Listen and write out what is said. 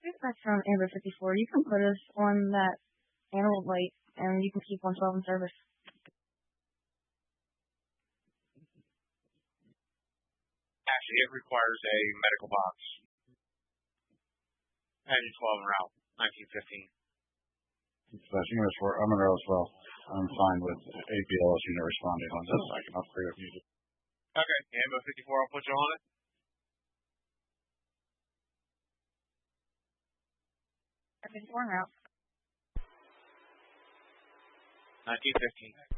That's from Amber 54. You can put us on that animal light, and you can keep 112 in service. Actually, it requires a medical box. Engine 12 en route, 1915. Unit 4, I'm in row as well. I'm fine with APLS unit responding on this. I can upgrade if needed. Okay, Amber 54, I'll put you on it. 54 en route. 1915.